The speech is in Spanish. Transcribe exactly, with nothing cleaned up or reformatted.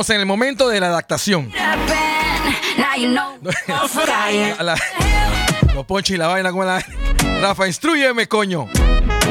Estamos en el momento de la adaptación. La, la, los ponches y la vaina como la... Rafa, instrúyeme, coño.